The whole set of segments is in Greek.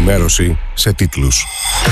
ενημέρωση σε τίτλους.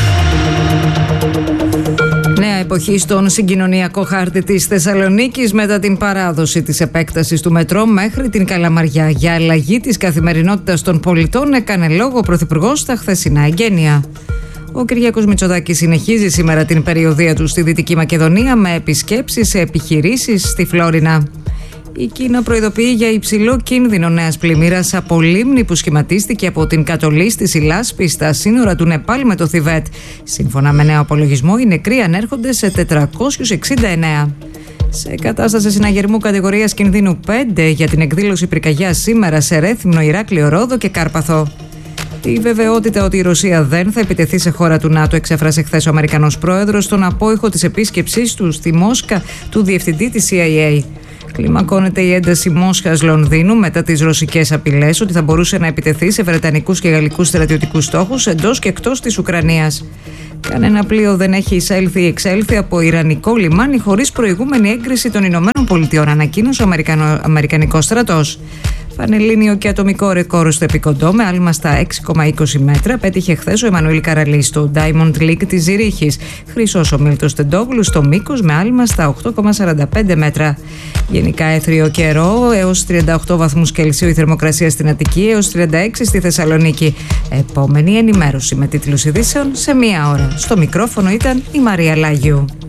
Νέα εποχή στον συγκοινωνιακό χάρτη της Θεσσαλονίκης μετά την παράδοση της επέκτασης του μετρό μέχρι την Καλαμαριά. Για αλλαγή της καθημερινότητας των πολιτών έκανε λόγο ο Πρωθυπουργός στα χθεσινά εγγένεια. Ο Κυριάκος Μητσοτάκης συνεχίζει σήμερα την περιοδεία του στη Δυτική Μακεδονία με επισκέψεις σε επιχειρήσεις στη Φλόρινα. Η Κίνα προειδοποιεί για υψηλό κίνδυνο νέας πλημμύρας από λίμνη που σχηματίστηκε από την κατολή στη Λάσπη στα σύνορα του Νεπάλ με το Θιβέτ. Σύμφωνα με νέο απολογισμό, οι νεκροί ανέρχονται σε 469. Σε κατάσταση συναγερμού κατηγορίας κινδύνου 5 για την εκδήλωση πυρκαγιάς σήμερα σε Ρέθυμνο, Ηράκλειο, Ρόδο και Κάρπαθο. Η βεβαιότητα ότι η Ρωσία δεν θα επιτεθεί σε χώρα του ΝΑΤΟ εξέφρασε χθες ο Αμερικανός πρόεδρος στον απόϊχο της επίσκεψής του στη Μόσχα του διευθυντή της CIA. Κλιμακώνεται η ένταση Μόσχας-Λονδίνου μετά τις ρωσικές απειλές ότι θα μπορούσε να επιτεθεί σε βρετανικούς και γαλλικούς στρατιωτικούς στόχους εντός και εκτός της Ουκρανίας. Κανένα πλοίο δεν έχει εισέλθει ή εξέλθει από ιρανικό λιμάνι χωρίς προηγούμενη έγκριση των ΗΠΑ, ανακοίνωσε ο Αμερικανικός στρατός. Πανελλήνιο και ατομικό ρεκόρ στο επικοντό με άλμα στα 6,20 μέτρα πέτυχε χθες ο Εμμανουήλ Καραλής στο Diamond League της Ζηρίχης. Χρυσός ο Μίλτος Τεντόγλου στο μήκος με άλμα στα 8,45 μέτρα. Γενικά έθριο καιρό, έως 38 βαθμούς Κελσίου η θερμοκρασία στην Αττική, έως 36 στη Θεσσαλονίκη. Επόμενη ενημέρωση με τίτλους ειδήσεων σε 1 ώρα. Στο μικρόφωνο ήταν η Μαρία Λάγιου.